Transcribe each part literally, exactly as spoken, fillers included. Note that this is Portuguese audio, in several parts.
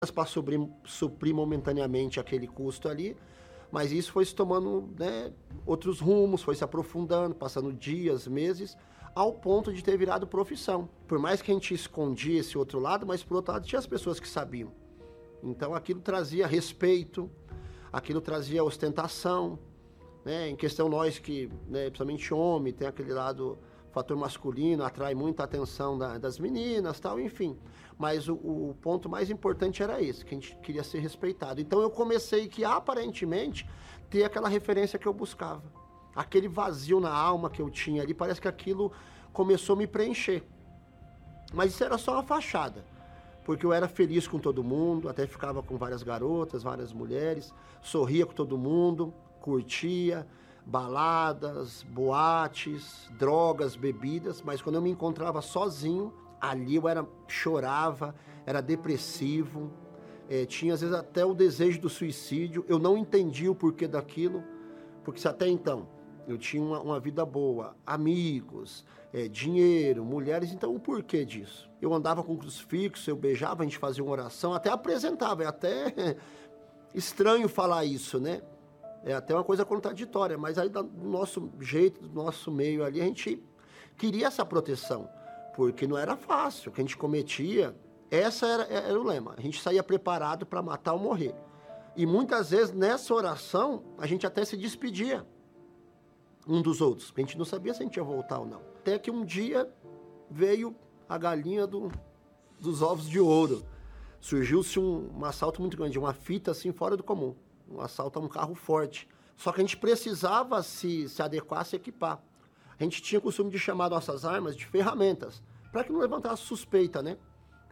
para suprir, suprir momentaneamente aquele custo ali, mas isso foi se tomando, né, outros rumos, foi se aprofundando, passando dias, meses, ao ponto de ter virado profissão. Por mais que a gente escondia esse outro lado, mas por outro lado tinha as pessoas que sabiam. Então aquilo trazia respeito, aquilo trazia ostentação, né? Em questão nós que, né, principalmente homem, tem aquele lado, fator masculino, atrai muita atenção da, das meninas, tal, enfim. Mas o, o ponto mais importante era esse, que a gente queria ser respeitado. Então eu comecei que aparentemente ter aquela referência que eu buscava. Aquele vazio na alma que eu tinha ali, parece que aquilo começou a me preencher. Mas isso era só uma fachada, porque eu era feliz com todo mundo, até ficava com várias garotas, várias mulheres, sorria com todo mundo, curtia, baladas, boates, drogas, bebidas, mas quando eu me encontrava sozinho, ali eu era, chorava, era depressivo, é, tinha às vezes até o desejo do suicídio, eu não entendia o porquê daquilo, porque se até então eu tinha uma, uma vida boa, amigos, é, dinheiro, mulheres, então o porquê disso? Eu andava com crucifixo, eu beijava, a gente fazia uma oração, até apresentava, é até estranho falar isso, né? É até uma coisa contraditória, mas aí do nosso jeito, do nosso meio ali, a gente queria essa proteção, porque não era fácil, o que a gente cometia, essa era, era o lema, a gente saía preparado para matar ou morrer. E muitas vezes nessa oração, a gente até se despedia um dos outros, porque a gente não sabia se a gente ia voltar ou não. Até que um dia veio a galinha do, dos ovos de ouro, surgiu-se um, um assalto muito grande, uma fita assim fora do comum. Um assalto a um carro forte. Só que a gente precisava se, se adequar, se equipar. A gente tinha o costume de chamar nossas armas de ferramentas, para que não levantasse suspeita, né?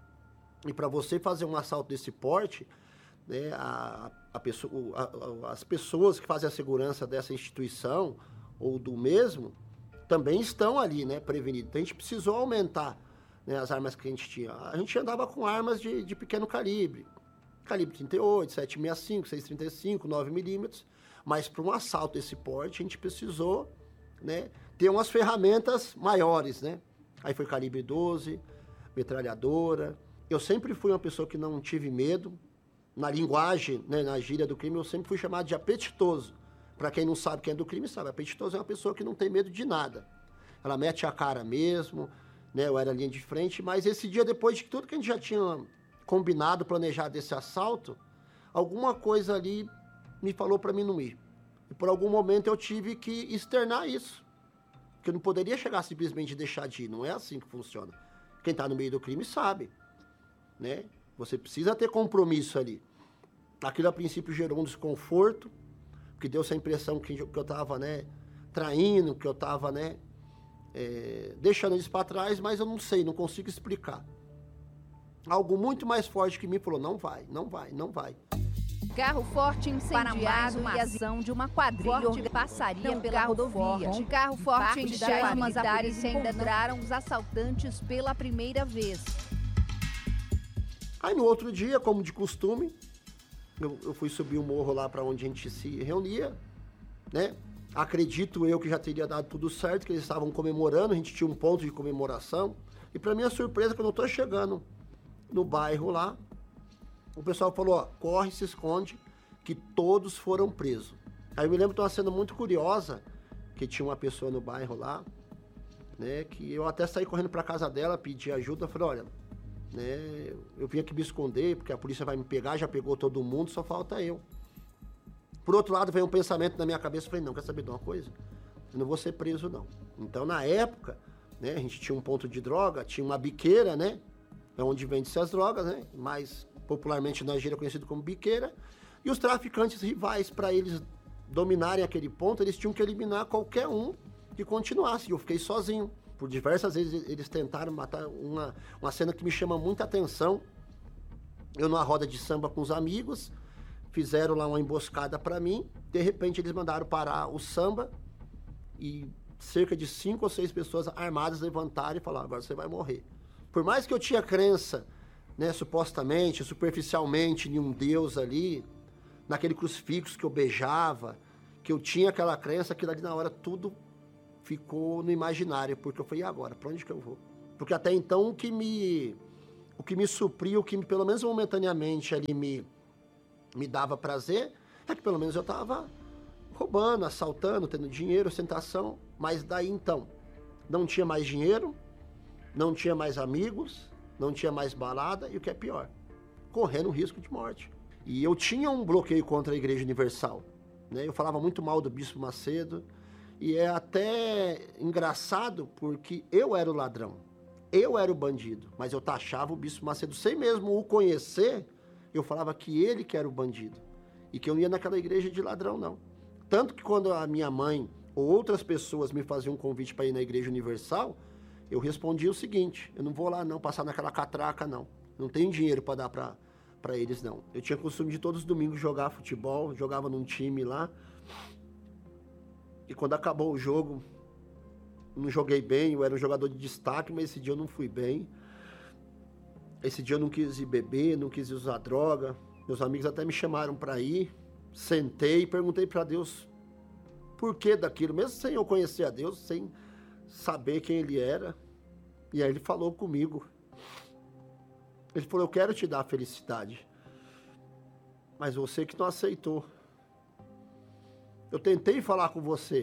E para você fazer um assalto desse porte, né, a, a pessoa, a, a, as pessoas que fazem a segurança dessa instituição, ou do mesmo, também estão ali, né, prevenidos. Então a gente precisou aumentar, né, as armas que a gente tinha. A gente andava com armas de, de pequeno calibre, calibre trinta e oito, sete sessenta e cinco, seis trinta e cinco, nove milímetros, mas para um assalto desse porte a gente precisou, né, ter umas ferramentas maiores, né? Aí foi calibre doze, metralhadora. Eu sempre fui uma pessoa que não tive medo. Na linguagem, né, na gíria do crime, eu sempre fui chamado de apetitoso. Para quem não sabe quem é do crime, sabe, apetitoso é uma pessoa que não tem medo de nada. Ela mete a cara mesmo, né? Eu era linha de frente, mas esse dia, depois de tudo que a gente já tinha combinado, planejado esse assalto, alguma coisa ali me falou para mim não ir. E por algum momento eu tive que externar isso. Porque eu não poderia chegar simplesmente e deixar de ir. Não é assim que funciona. Quem está no meio do crime sabe, né? Você precisa ter compromisso ali. Aquilo a princípio gerou um desconforto, porque deu essa impressão que eu estava, né, traindo, que eu estava, né, é, deixando eles para trás, mas eu não sei, não consigo explicar. Algo muito mais forte que mim falou, não vai, não vai, não vai. Carro forte incendiado uma e a ação de uma quadrilha forte passaria um pela carro rodovia. forte, um carro forte Parte em das armas chamas, a militares polícia ainda encontraram os assaltantes pela primeira vez. Aí no outro dia, como de costume, eu, eu fui subir o morro lá para onde a gente se reunia, né? Acredito eu que já teria dado tudo certo, que eles estavam comemorando, a gente tinha um ponto de comemoração. E para minha surpresa, quando eu tô chegando no bairro lá, o pessoal falou, ó, corre, se esconde, que todos foram presos. Aí eu me lembro de uma cena muito curiosa, que tinha uma pessoa no bairro lá, né, que eu até saí correndo para casa dela, pedi ajuda, falei, olha, né, eu vim aqui me esconder, porque a polícia vai me pegar, já pegou todo mundo, só falta eu. Por outro lado, veio um pensamento na minha cabeça, falei, não, quer saber de uma coisa? Eu não vou ser preso, não. Então, na época, né, a gente tinha um ponto de droga, tinha uma biqueira, né, é onde vende-se as drogas, né, mais popularmente na gíria conhecido como biqueira, e os traficantes rivais, para eles dominarem aquele ponto, eles tinham que eliminar qualquer um que continuasse. E eu fiquei sozinho. Por diversas vezes eles tentaram matar, uma, uma cena que me chama muita atenção. Eu numa roda de samba com os amigos, fizeram lá uma emboscada para mim, de repente eles mandaram parar o samba e cerca de cinco ou seis pessoas armadas levantaram e falaram, agora você vai morrer. Por mais que eu tinha crença, né, supostamente, superficialmente, em um Deus ali, naquele crucifixo que eu beijava, que eu tinha aquela crença, aquilo ali na hora tudo ficou no imaginário, porque eu falei, e agora, para onde que eu vou? Porque até então o que me, o que me supria, o que pelo menos momentaneamente ali me, me dava prazer, é que pelo menos eu estava roubando, assaltando, tendo dinheiro, ostentação, mas daí então, não tinha mais dinheiro, não tinha mais amigos, não tinha mais balada e o que é pior, correndo risco de morte. E eu tinha um bloqueio contra a Igreja Universal, né? Eu falava muito mal do Bispo Macedo e é até engraçado porque eu era o ladrão, eu era o bandido, mas eu taxava o Bispo Macedo sem mesmo o conhecer, eu falava que ele que era o bandido e que eu não ia naquela igreja de ladrão não. Tanto que quando a minha mãe ou outras pessoas me faziam um convite para ir na Igreja Universal, eu respondia o seguinte, eu não vou lá não, passar naquela catraca não, não tenho dinheiro para dar para para eles não. Eu tinha costume de todos os domingos jogar futebol, jogava num time lá, e quando acabou o jogo, não joguei bem, eu era um jogador de destaque, mas esse dia eu não fui bem, esse dia eu não quis ir beber, não quis usar droga, meus amigos até me chamaram para ir, sentei e perguntei para Deus por que daquilo, mesmo sem eu conhecer a Deus, sem saber quem Ele era. E aí Ele falou comigo. Ele falou, eu quero te dar a felicidade, mas você que não aceitou. Eu tentei falar com você,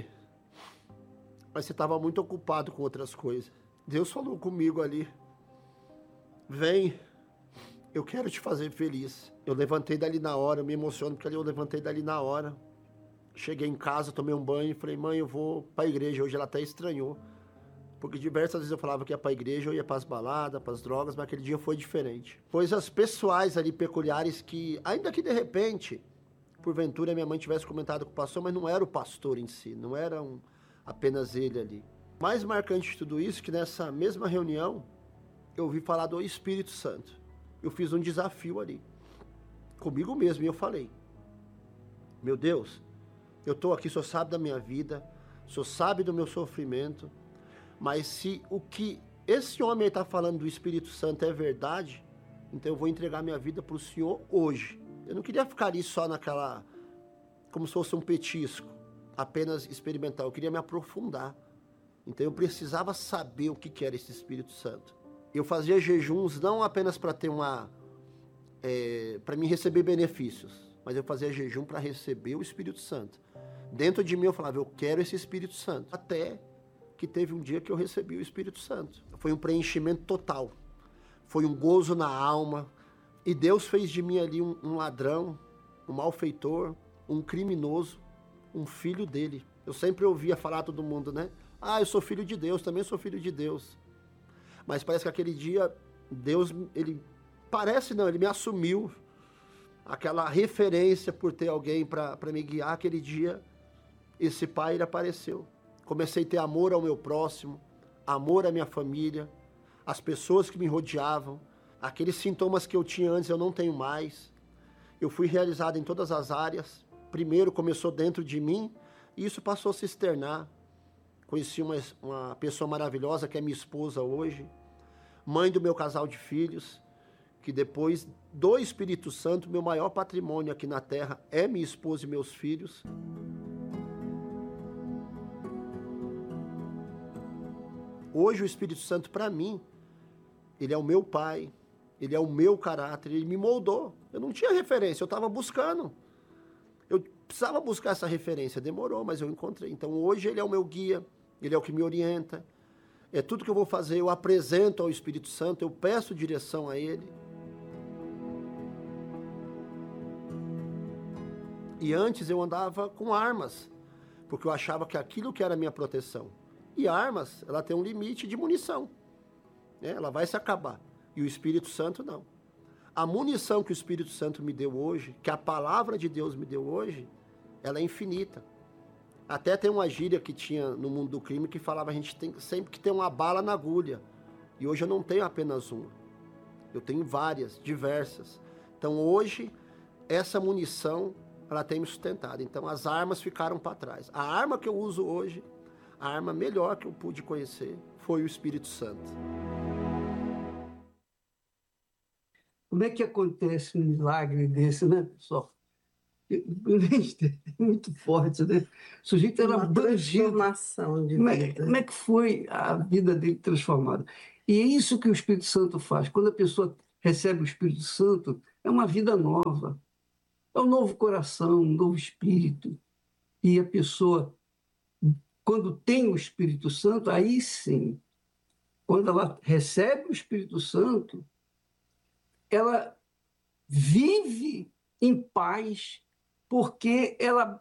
mas você estava muito ocupado com outras coisas. Deus falou comigo ali, vem, eu quero te fazer feliz. Eu levantei dali na hora, eu me emociono porque ali eu levantei dali na hora. Cheguei em casa, tomei um banho e falei, mãe, eu vou para a igreja. Hoje ela até estranhou, porque diversas vezes eu falava que ia para a igreja, eu ia para as baladas, para as drogas, mas aquele dia foi diferente. Coisas pessoais ali, peculiares, que ainda que de repente, porventura minha mãe tivesse comentado com o pastor, mas não era o pastor em si, não era um, apenas ele ali. Mais marcante de tudo isso, que nessa mesma reunião, eu ouvi falar do Espírito Santo. Eu fiz um desafio ali, comigo mesmo, e eu falei, meu Deus, eu estou aqui, o Senhor sabe da minha vida, o Senhor sabe do meu sofrimento, mas se o que esse homem está falando do Espírito Santo é verdade, então eu vou entregar minha vida para o Senhor hoje. Eu não queria ficar ali só naquela, como se fosse um petisco, apenas experimentar, eu queria me aprofundar. Então eu precisava saber o que era esse Espírito Santo. Eu fazia jejuns não apenas para ter uma, é, para me receber benefícios, mas eu fazia jejum para receber o Espírito Santo. Dentro de mim eu falava, eu quero esse Espírito Santo. Até que teve um dia que eu recebi o Espírito Santo. Foi um preenchimento total. Foi um gozo na alma. E Deus fez de mim ali um, um ladrão, um malfeitor, um criminoso, um filho dele. Eu sempre ouvia falar a todo mundo, né? Ah, eu sou filho de Deus, também sou filho de Deus. Mas parece que aquele dia, Deus, ele... Parece não, ele me assumiu. Aquela referência por ter alguém para me guiar. Aquele dia, esse pai, ele apareceu. Comecei a ter amor ao meu próximo, amor à minha família, às pessoas que me rodeavam. Aqueles sintomas que eu tinha antes eu não tenho mais. Eu fui realizado em todas as áreas. Primeiro começou dentro de mim e isso passou a se externar. Conheci uma, uma pessoa maravilhosa que é minha esposa hoje, mãe do meu casal de filhos, que depois do Espírito Santo, meu maior patrimônio aqui na terra é minha esposa e meus filhos. Hoje o Espírito Santo, para mim, ele é o meu pai, ele é o meu caráter, ele me moldou. Eu não tinha referência, eu estava buscando. Eu precisava buscar essa referência, demorou, mas eu encontrei. Então hoje ele é o meu guia, ele é o que me orienta. É tudo que eu vou fazer, eu apresento ao Espírito Santo, eu peço direção a ele. E antes eu andava com armas, porque eu achava que aquilo que era a minha proteção. E armas, ela tem um limite de munição, né? Ela vai se acabar. E o Espírito Santo não. A munição que o Espírito Santo me deu hoje, que a palavra de Deus me deu hoje, ela é infinita. Até tem uma gíria que tinha no mundo do crime que falava a gente tem sempre que ter uma bala na agulha. E hoje eu não tenho apenas uma. Eu tenho várias, diversas. Então hoje, essa munição, ela tem me sustentado. Então as armas ficaram para trás. A arma que eu uso hoje, a arma melhor que eu pude conhecer, foi o Espírito Santo. Como é que acontece um milagre desse, né, pessoal? É muito forte, né? O sujeito era uma transformação de como é, vida. como é que foi a vida dele transformada? E é isso que o Espírito Santo faz. Quando a pessoa recebe o Espírito Santo, é uma vida nova. É um novo coração, um novo espírito. E a pessoa, quando tem o Espírito Santo, aí sim, quando ela recebe o Espírito Santo, ela vive em paz, porque ela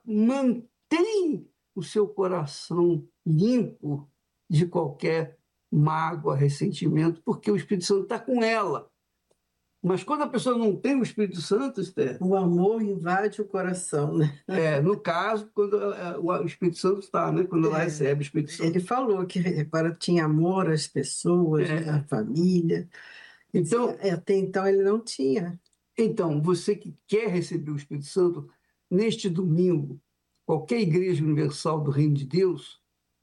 mantém o seu coração limpo de qualquer mágoa, ressentimento, porque o Espírito Santo está com ela. Mas quando a pessoa não tem o Espírito Santo, Esther, O amor invade o coração, né? é, no caso, quando ela- o Espírito Santo está, né? Quando ela É. recebe o Espírito Santo. Ele falou que agora tinha amor às pessoas, É. à família. Então, Até então ele não tinha. então, você que quer receber o Espírito Santo, neste domingo, qualquer igreja universal do Reino de Deus,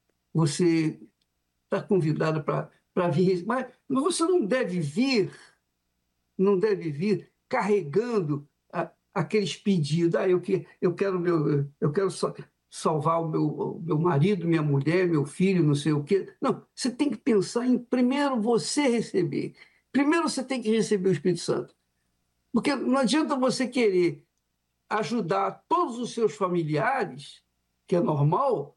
você está convidado para vir. Mas, mas você não deve vir, não deve vir carregando a, aqueles pedidos. Ah, eu, que, eu quero, meu, eu quero só salvar o meu, o meu marido, minha mulher, meu filho, não sei o quê. Não, você tem que pensar em primeiro você receber. Primeiro você tem que receber o Espírito Santo. Porque não adianta você querer ajudar todos os seus familiares, que é normal,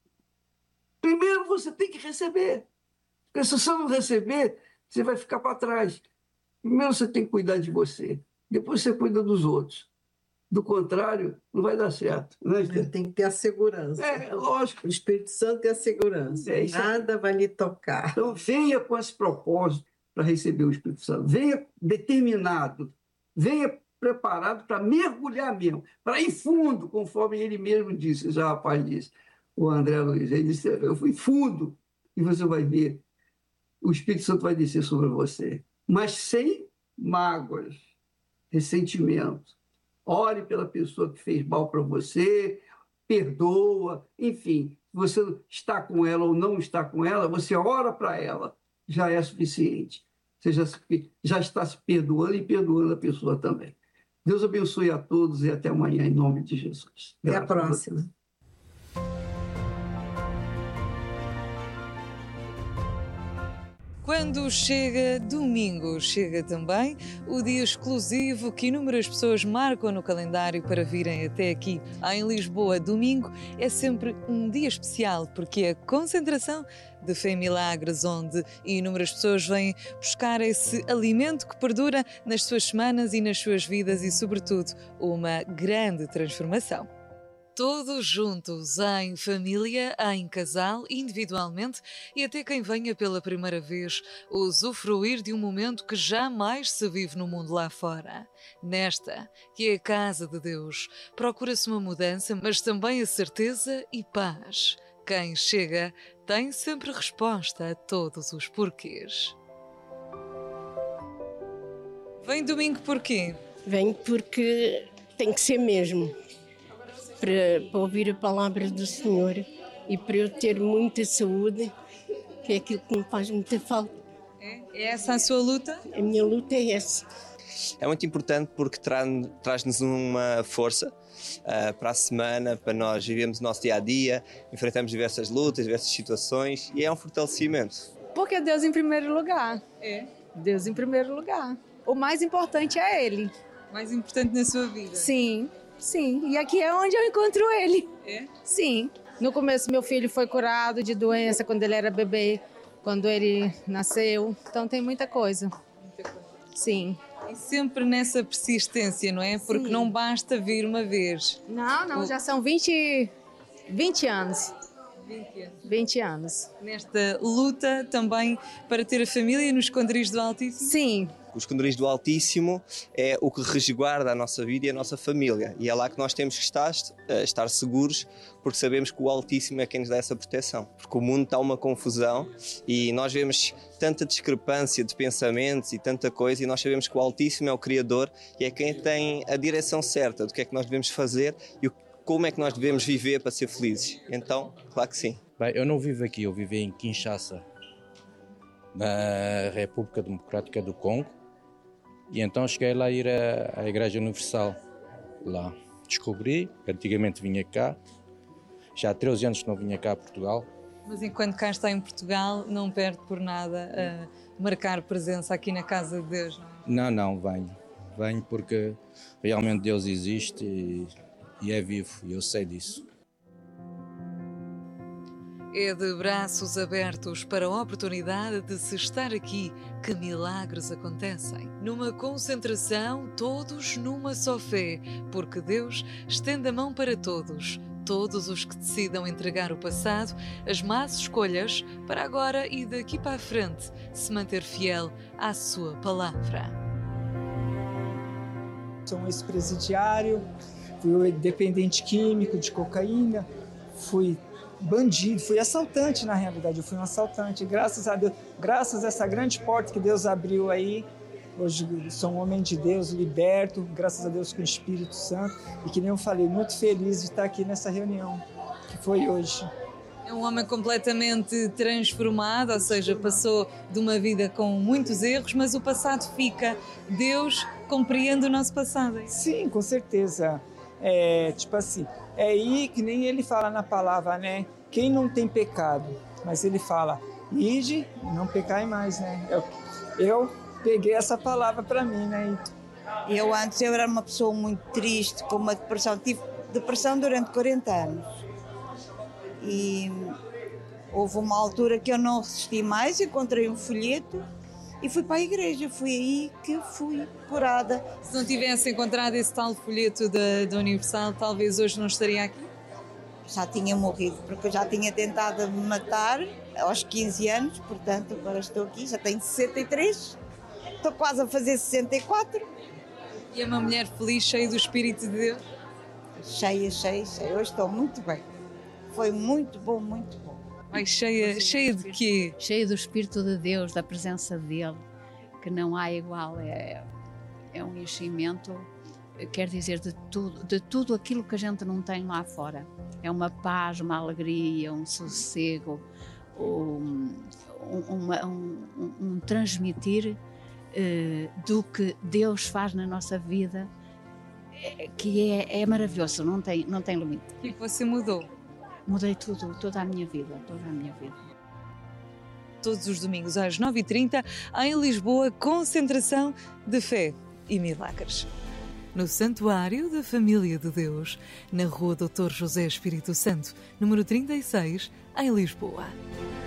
primeiro você tem que receber. Porque se você não receber, você vai ficar para trás. Primeiro você tem que cuidar de você, depois você cuida dos outros. Do contrário, não vai dar certo. Né? Ele tem que ter a segurança. É, lógico. O Espírito Santo tem a segurança. É, isso é- Nada vai lhe tocar. Então, venha com esse propósito para receber o Espírito Santo. Venha determinado, venha preparado para mergulhar mesmo, para ir fundo, conforme ele mesmo disse, já rapaz disse, o André Luiz. Ele disse, eu fui fundo, e você vai ver, o Espírito Santo vai descer sobre você. Mas sem mágoas, ressentimento. Ore pela pessoa que fez mal para você, perdoa, enfim, se você está com ela ou não está com ela, você ora para ela, já é suficiente. Você já, se- já está se perdoando e perdoando a pessoa também. Deus abençoe a todos e até amanhã, em nome de Jesus. Até a Graças Deus. próxima. Quando chega domingo, chega também o dia exclusivo que inúmeras pessoas marcam no calendário para virem até aqui em Lisboa. Domingo é sempre um dia especial porque é a concentração de Fé em Milagres, onde inúmeras pessoas vêm buscar esse alimento que perdura nas suas semanas e nas suas vidas e, sobretudo, uma grande transformação. Todos juntos, em família, em casal, individualmente e até quem venha pela primeira vez usufruir de um momento que jamais se vive no mundo lá fora. Nesta, que é a casa de Deus, procura-se uma mudança, mas também a certeza e paz. Quem chega tem sempre resposta a todos os porquês. Vem domingo porquê? Venho porque tem que ser mesmo. Para, para ouvir a palavra do Senhor e para eu ter muita saúde, que é aquilo que me faz muita falta. É, é essa a sua luta? A minha luta é essa. É muito importante porque tra- traz-nos uma força uh, para a semana, para nós vivermos o nosso dia-a-dia, enfrentamos diversas lutas, diversas situações e é um fortalecimento. Porque Deus em primeiro lugar. É. Deus em primeiro lugar. O mais importante é Ele. Mais importante na sua vida? Sim, sim. E aqui é onde eu encontro Ele. É? Sim. No começo, meu filho foi curado de doença quando ele era bebê, quando ele nasceu. Então tem muita coisa. Muita coisa. Sim. E sempre nessa persistência, não é? Porque Sim. não basta vir uma vez. Não, não, já são vinte, vinte anos. vinte anos. vinte anos. Nesta luta também para ter a família no esconderijo do Altíssimo? Sim. O esconderijo do Altíssimo é o que resguarda a nossa vida e a nossa família e é lá que nós temos que estar, uh, estar seguros porque sabemos que o Altíssimo é quem nos dá essa proteção. Porque o mundo está uma confusão e nós vemos tanta discrepância de pensamentos e tanta coisa e nós sabemos que o Altíssimo é o Criador e é quem tem a direção certa do que é que nós devemos fazer e o, como é que nós devemos viver para ser felizes. Então, claro que sim. Bem, eu não vivo aqui, eu vivo em Kinshasa, na República Democrática do Congo. E então cheguei lá a ir à, à Igreja Universal. Lá descobri, que antigamente vinha cá, já há treze anos que não vinha cá a Portugal. Mas enquanto cá está em Portugal, não perde por nada a marcar presença aqui na Casa de Deus, não é? Não, não, venho. Venho porque realmente Deus existe e, e é vivo, e eu sei disso. É de braços abertos para a oportunidade de se estar aqui que milagres acontecem. Numa concentração, todos numa só fé, porque Deus estende a mão para todos. Todos os que decidam entregar o passado, as más escolhas, para agora e daqui para a frente, se manter fiel à sua palavra. Sou um ex-presidiário, fui dependente químico de cocaína, fui bandido, fui assaltante na realidade, eu fui um assaltante. Graças a Deus, graças a essa grande porta que Deus abriu aí, hoje sou um homem de Deus, liberto, graças a Deus com o Espírito Santo. E que nem eu falei, muito feliz de estar aqui nessa reunião, que foi hoje. É um homem completamente transformado, ou seja, passou de uma vida com muitos erros, mas o passado fica. Deus compreende o nosso passado. Sim, com certeza. É, tipo assim, é aí que nem ele fala na palavra, né? Quem não tem pecado, mas ele fala, ide e não pecai mais, né? Eu, eu peguei essa palavra para mim, né? Eu antes eu era uma pessoa muito triste, com uma depressão, tive depressão durante quarenta anos. E houve uma altura que eu não resisti mais, encontrei um folheto e fui para a igreja, foi aí que fui curada. Se não tivesse encontrado esse tal folheto da, da Universal, talvez hoje não estaria aqui? Já tinha morrido, porque eu já tinha tentado me matar aos quinze anos, portanto agora estou aqui, já tenho sessenta e três, estou quase a fazer sessenta e quatro. E é uma mulher feliz, cheia do Espírito de Deus? Cheia, cheia, cheia, hoje estou muito bem, foi muito bom, muito bom. Ai, cheia, cheia de quê? Cheia do Espírito de Deus, da presença dele, que não há igual, é, é um enchimento, quer dizer, de tudo, de tudo aquilo que a gente não tem lá fora. É uma paz, uma alegria, um sossego, um, uma, um, um, um transmitir uh, do que Deus faz na nossa vida, que é, é maravilhoso, não tem, não tem limite. E você mudou? Mudei tudo, toda a minha vida, toda a minha vida. Todos os domingos às nove e trinta, em Lisboa, concentração de fé e milagres. No Santuário da Família de Deus, na Rua doutor José Espírito Santo, número trinta e seis, em Lisboa.